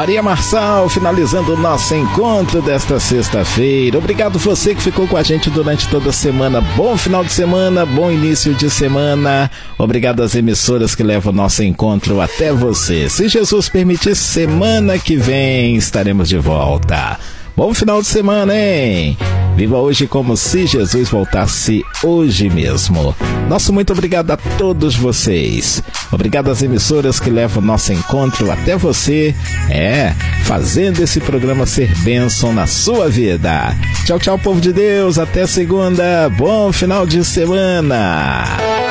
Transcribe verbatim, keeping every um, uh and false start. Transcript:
Maria Marçal, finalizando o nosso encontro desta sexta-feira. Obrigado você que ficou com a gente durante toda a semana. Bom final de semana, bom início de semana. Obrigado às emissoras que levam o nosso encontro até você. Se Jesus permitir, semana que vem estaremos de volta. Bom final de semana, hein? Viva hoje como se Jesus voltasse hoje mesmo. Nosso muito obrigado a todos vocês. Obrigado às emissoras que levam o nosso encontro até você. É, fazendo esse programa ser bênção na sua vida. Tchau, tchau, povo de Deus. Até segunda. Bom final de semana.